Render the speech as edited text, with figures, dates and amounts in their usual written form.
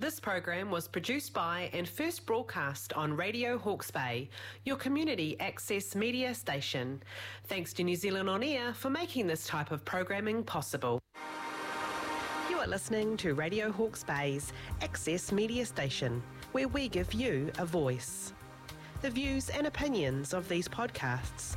This program was produced by and first broadcast on Radio Hawke's Bay, your community access media station. Thanks to New Zealand On Air for making this type of programming possible. You are listening to Radio Hawke's Bay's access media station, where we give you a voice. The views and opinions of these podcasts